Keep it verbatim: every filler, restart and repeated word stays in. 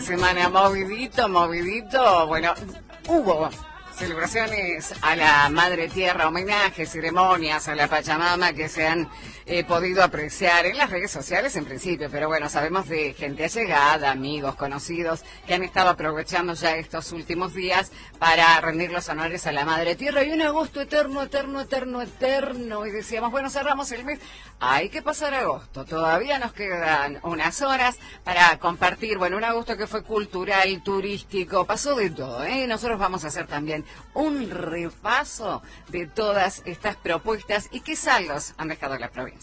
de semana movidito, movidito. Bueno, hubo celebraciones a la Madre Tierra, homenajes, ceremonias a la Pachamama que se han eh, podido apreciar en las redes sociales en principio, pero bueno, sabemos de gente allegada, amigos, conocidos, que han estado aprovechando ya estos últimos días para rendir los honores a la Madre Tierra. Y un agosto eterno, eterno, eterno, eterno. Y decíamos, bueno, cerramos el mes, hay que pasar agosto, todavía nos quedan unas horas para compartir, bueno, un agosto que fue cultural, turístico, pasó de todo, ¿eh? Nosotros vamos a hacer también un repaso de todas estas propuestas y qué saldos han dejado la provincia.